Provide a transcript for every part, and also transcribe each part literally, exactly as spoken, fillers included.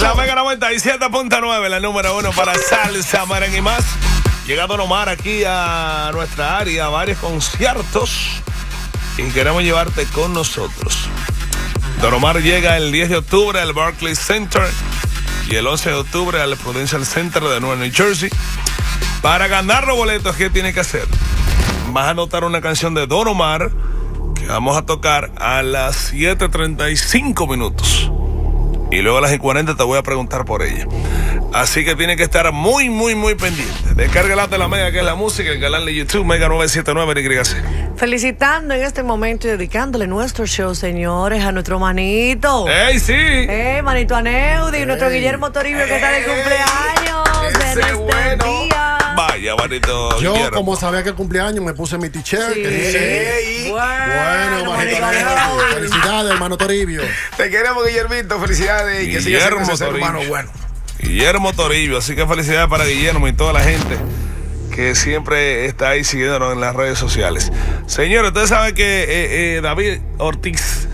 La Mega noventa y siete punto nueve, la número uno para salsa, merengue y más. Llega Don Omar aquí a nuestra área, a varios conciertos, y queremos llevarte con nosotros. Don Omar llega el diez de octubre al Barclays Center y el once de octubre al Prudential Center de Nueva New Jersey. Para ganar los boletos, ¿qué tienes que hacer? Vas a anotar una canción de Don Omar que vamos a tocar a las siete treinta y cinco minutos. Y luego a las cuarenta te voy a preguntar por ella. Así que tiene que estar muy, muy, muy pendiente. Descárgala de la Mega, que es la música, el canal de YouTube, Mega nueve siete nueve Y C. Felicitando en este momento y dedicándole nuestro show, señores, a nuestro manito. ¡Ey, sí! ¡Ey, manito Aneudi! Y nuestro Guillermo Toribio, que está de cumpleaños en este bueno. día. Vaya, manito Yo, Guillermo. como sabía que el cumpleaños, me puse mi t-shirt. Sí. que dice, Sí. bueno, Bueno, manito manito Aneudi. Aneudi. Felicidades, hermano Toribio. Te queremos, Guillermito. Felicidades. Y que sigas siendo ese ser Toribio. humano bueno. Guillermo Toribio. Así que felicidades para Guillermo y toda la gente que siempre está ahí siguiéndonos en las redes sociales. Señores, ustedes saben que eh, eh, David Ortiz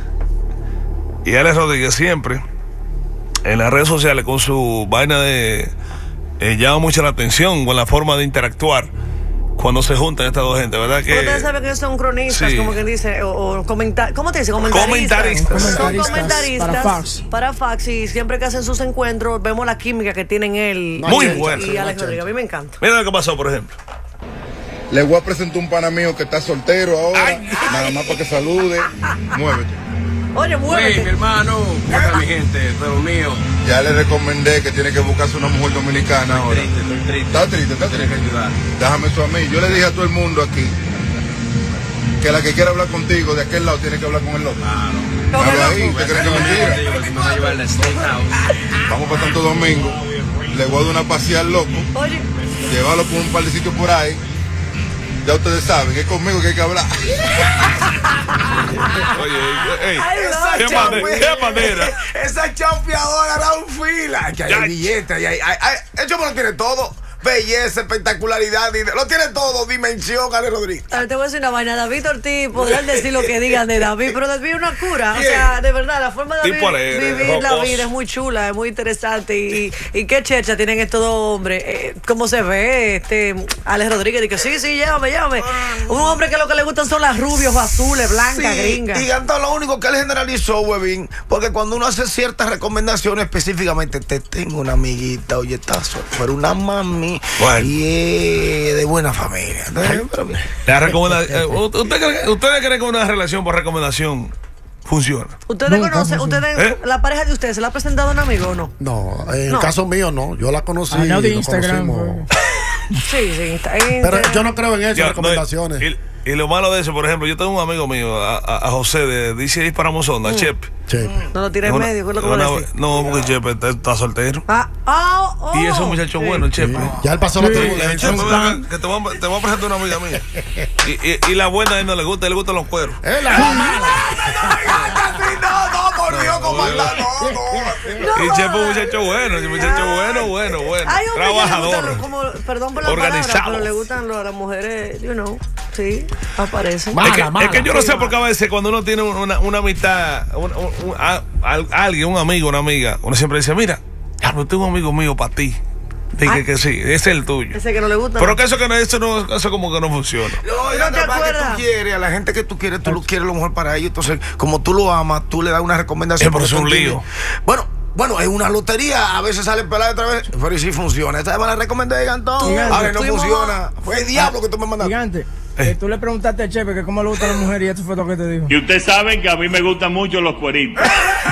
y Alex Rodríguez siempre en las redes sociales con su vaina de eh, llama mucho la atención con la forma de interactuar cuando se juntan estas dos gente, ¿verdad? Que Ustedes saben que ellos son cronistas, sí. como quien dice, o, o comentar, ¿cómo te dice? Comentaristas. Comentaristas. Son Comentaristas comentaristas para Fox. para Fox, y siempre que hacen sus encuentros vemos la química que tienen él Muy y, buena. y Alex Rodríguez. A mí me encanta. Mira lo que pasó, por ejemplo. Le voy a presentar un pana mío que está soltero ahora. Ay. Nada más para que salude. Muévete. Oye, Hey, mi muévete. hermano, ¿cómo está mi gente? Pero mío. Ya le recomendé que tiene que buscarse una mujer dominicana ahora. Triste, estoy triste. Está triste, está Tienes que triste. ayudar. Déjame eso a mí. Yo le dije a todo el mundo aquí que la que quiera hablar contigo de aquel lado tiene que hablar con el otro. Claro. Habla ahí, ¿usted cree que es mentira? Porque me va a llevar al steakhouse. Vamos para Santo Domingo. Le voy a dar una pasear loco. Oye, Llevarlo por un par de sitios por ahí. Ya ustedes saben que es conmigo que hay que hablar. Oye, ey, Esa qué champi- manera, qué manera. Esa champeadora era un fila. Que hay Ya. billetes. Hay, hay, hay, el chamo lo tiene todo. Belleza, espectacularidad. y- Lo tiene todo. Dimensión, Alex Rodríguez. a ver, te voy a decir una vaina. David Ortiz podrán decir lo que digan de David, pero David es una cura. O sea, de verdad, la forma de David Tipo alegre, vivir la jocoso. vida es muy chula, es muy interesante. Y, y qué checha tienen estos dos hombres. Eh, ¿Cómo se ve? Este Alex Rodríguez dice: sí, sí, llévame, llévame. Un hombre que lo que le gustan son las rubios, azules, blancas, Sí, gringas. y Gantón, lo único que él generalizó, Webin, porque cuando uno hace ciertas recomendaciones específicamente, te tengo una amiguita, oye, está so- pero una mami Bueno. y es de buena familia. Entonces, pero bien. La recomenda- eh, ¿usted cree- ¿Ustedes creen que una relación por recomendación funciona? ¿Ustedes Nunca conocen, funciona. ustedes, ¿Eh? la pareja de ustedes, se la ha presentado a un amigo o no? No, en el No. caso mío no. Yo la conocí. Ah, no, de nos Instagram, conocimos. Sí, sí. Está en- Pero yo no creo en eso, Ya, no, recomendaciones. y, y lo malo de eso, por ejemplo, yo tengo un amigo mío, a, a- a José de D C para Mozonda, Chep. Che. No lo tiré en Una- medio, ¿qué es lo que una- voy a decir? No, porque Chep está, está soltero. Ah, ah, oh, Y es un muchacho bueno, el Chep. Sí. Ya él pasó la Sí. turbulencia. Chep, ven acá, que te voy, a, te voy a presentar una amiga mía. Y, y, y la buena a él no le gusta, a él le gustan los cueros. Eh, la- No, no, por Dios, comandante, no, no. Y Chep es un muchacho bueno, es un muchacho bueno, bueno, bueno. Hay hombres que le Trabajador. gustan, como, perdón por la Organizado. palabra, pero le gustan lo- a las mujeres, you know, sí, aparecen. Mala, Es que, mala. es que yo no Sí, sé mala. por qué a veces cuando uno tiene una, una amistad, un- un- un- a- a- alguien, un amigo, una amiga, uno siempre dice, mira, ya, yo tengo un amigo mío para ti. Dije Ay. que sí, ese es el tuyo. Ese que no le gusta. Pero que eso que no, eso no, eso como que no funciona. No, ¿No te que acuerdas? tú quieres, a la gente que tú quieres, tú lo quieres lo mejor para ellos. Entonces, como tú lo amas, tú le das una recomendación. Eh, pero es porque un tú lío. entiendes. Bueno, bueno, es una lotería. A veces sale pelada otra vez, pero y sí funciona. Esta vez me la recomendé de Gantón. Gigante. A ver, no Fuimos- funciona. Fue el diablo que tú me mandaste. Gigante, eh, tú le preguntaste a Chepe que cómo le gustan las mujeres y esto fue lo que te dijo. Y ustedes saben que a mí me gustan mucho los cueritos.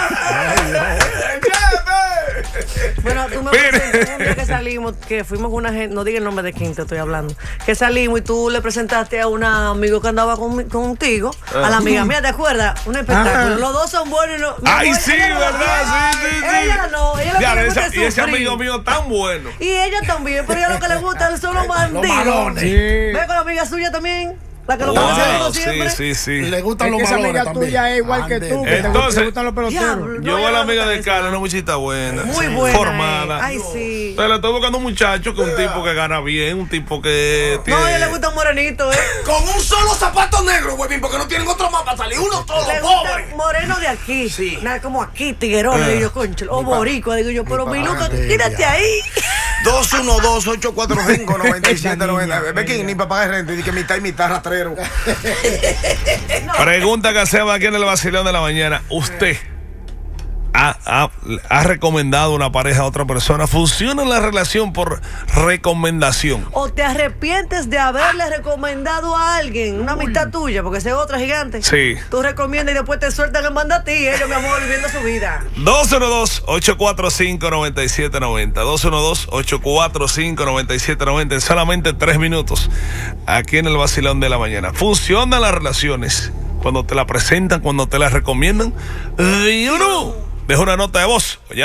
Bueno, tú me Mire. presentaste un día que salimos, que fuimos con una gente, no diga el nombre de quién te estoy hablando, que salimos y tú le presentaste a un amigo que andaba con- contigo, a la amiga mía, ¿te acuerdas? Un espectáculo. Ajá. Los dos son buenos y no. mi Ay, amor, sí, ella no- verdad, sí, sí, sí. Ella no, ella lo Ya, que le esa- gusta y es ese sufrir. amigo mío tan bueno. Y ella también, pero ella lo que le gusta son los bandidos. malones. Sí. ¿Ve con la amiga suya también? La que lo Wow, está haciendo sí, siempre. sí, sí. Le gustan Es los que esa malones amiga también. tuya es igual que Ande. tú, que te, Entonces- te gustan los peloteros. Diablo. Yo No, a yo la no amiga me de gusta Carla, una muchita buena. Muy buena. Formada. eh. Ay, sí. Pero le estoy buscando un muchacho que es un tipo que gana bien, un tipo que tiene. No, a ella le gusta un morenito, ¿eh? Con un solo zapato negro, huevín, porque no tienen otro más para salir. Uno solo, Le gusta pobre. moreno de aquí. Sí. Nada como aquí, tiguerón, digo yo, concho. O boricua, digo yo, pero mi Luca, quédate ahí. dos uno dos, ocho cuatro cinco, nueve siete nueve nueve. Ve que ni para pagar renta, y que mitad y mitad rastrero. Pregunta que hacemos aquí en el vacilón de la mañana. ¿Usted ha, ha- ha recomendado una pareja a otra persona? ¿Funciona la relación por recomendación? O te arrepientes de haberle recomendado a alguien, una amistad tuya, porque esa es otra gigante. Sí. Tú recomiendas y después te sueltan el mando a ti, ellos, mi amor, viviendo su vida. dos uno dos, ocho cuatro cinco, nueve siete nueve cero. dos uno dos, ocho cuatro cinco, nueve siete nueve cero. En solamente tres minutos aquí en el vacilón de la mañana. ¿Funcionan las relaciones cuando te la presentan, cuando te la recomiendan? ¿Y uno? Deja una nota de voz. Ya